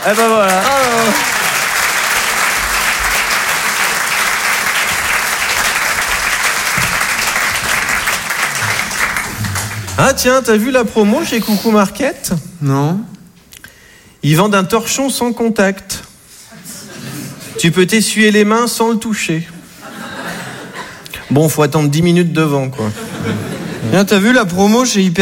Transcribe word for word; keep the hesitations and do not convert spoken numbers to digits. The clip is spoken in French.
Eh ben voilà. Oh. Ah tiens, t'as vu la promo chez Coucou Market ? Non. Ils vendent un torchon sans contact. Tu peux t'essuyer les mains sans le toucher. Bon, faut attendre dix minutes devant, quoi. Bien, t'as vu la promo chez Hyper